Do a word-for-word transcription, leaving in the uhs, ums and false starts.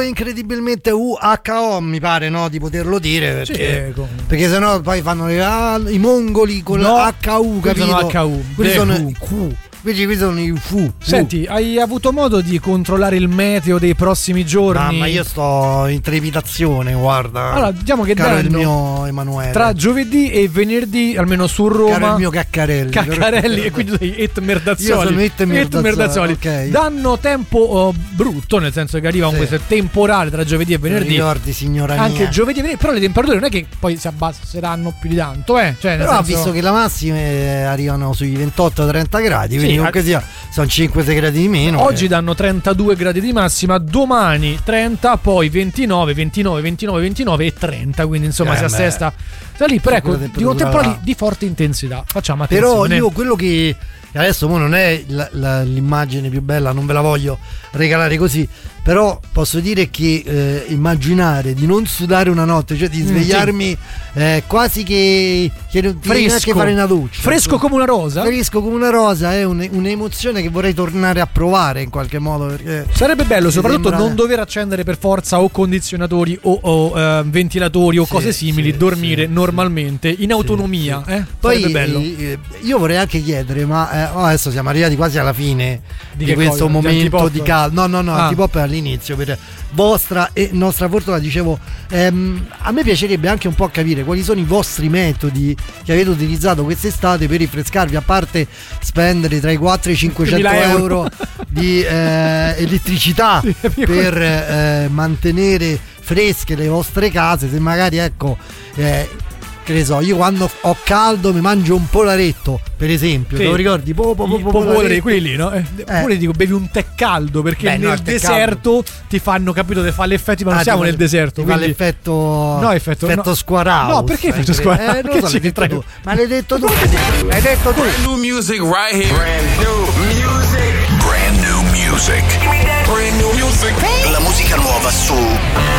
incredibilmente U H O, mi pare, no, di poterlo dire, perché, sì, perché sennò poi fanno le, ah, i mongoli con no, H U, capito? sono H U, quelli sono i Q. Invece qui sono i fu. Senti, hai avuto modo di controllare il meteo dei prossimi giorni? Ah, ma io sto in trepidazione, guarda. Allora, diciamo che caro danno il mio Emanuele. Tra giovedì e venerdì, almeno su Roma. Caro il mio Caccarelli. Caccarelli, e quindi sei et Merdazzoli. Io sono et Merdazzoli. Okay. Danno tempo oh, brutto, nel senso che arriva un sì. questo temporale tra giovedì e venerdì. Ricordi, signora mia. Anche giovedì e venerdì, però le temperature non è che poi si abbasseranno più di tanto, eh. Cioè, nel però senso... visto che la massima arrivano sui ventotto trenta gradi, quindi sì, comunque a... sia sono cinque sei gradi di meno. Oggi che... danno trentadue gradi di massima, domani trenta, poi ventinove, ventinove, ventinove, ventinove e trenta, quindi insomma eh, si assesta sta lì, però ecco, di un temporale di forte intensità. Facciamo attenzione. Però io quello che adesso mo non è la, la, l'immagine più bella, non ve la voglio regalare così, però posso dire che eh, immaginare di non sudare una notte, cioè di svegliarmi mm, sì. eh, quasi che, che non ti neanche fare una doccia, fresco come una rosa, fresco come una rosa è un, un'emozione che vorrei tornare a provare in qualche modo, perché sarebbe bello soprattutto sembra... non dover accendere per forza o condizionatori o, o uh, ventilatori o sì, cose simili, sì, dormire sì, normalmente in autonomia, sì, sì. Eh? Poi sarebbe bello. Eh, io vorrei anche chiedere, ma eh, oh, adesso siamo arrivati quasi alla fine di, di questo cosa? momento di caldo. No, no, no, ah. antipop è all'inizio, per vostra e nostra fortuna, dicevo, ehm, a me piacerebbe anche un po' capire quali sono i vostri metodi che avete utilizzato quest'estate per rinfrescarvi, a parte spendere tra i quattro e i cinquecento euro di eh, elettricità sì, per eh, mantenere fresche le vostre case, se magari ecco eh, che ne so, io quando ho caldo mi mangio un polaretto, per esempio, sì. Te lo ricordi? Po, po, po, po, popolari, quelli lì, no? Eh, eh. Pure dico bevi un tè caldo, perché Beh, nel no, deserto ti fanno, capito, che fa l'effetto, ma non ah, siamo nel deserto, ti quindi... fa l'effetto no, effetto, effetto no. squarao. No, perché effetto squarao? Eh, non lo so, l'hai detto tu. Ma l'hai detto tu. L'hai detto tu. Brand new music right here. Brand new music. Brand new music. Brand new music. La musica nuova su